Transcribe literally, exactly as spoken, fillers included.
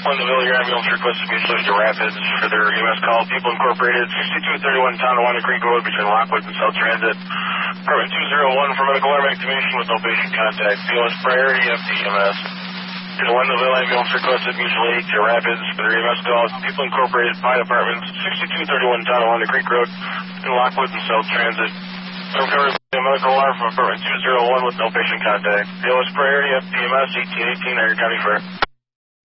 Wendellville, your ambulance requested mutually to Rapids for their U S call. People Incorporated, sixty-two thirty-one Tonawanda Creek Road between Lockwood and South Transit. Department two oh one for medical arm activation with no patient contact. P O S priority, F T M S. Your Wendellville ambulance requested mutual aid to Rapids for their U S call. People Incorporated, Pine Apartments, sixty-two thirty-one Tonawanda Creek Road between Lockwood and South Transit. I'm covered by a medical alarm from apartment two oh one with no patient contact. P O S priority, F T M S, eighteen eighteen, Iron County Fair.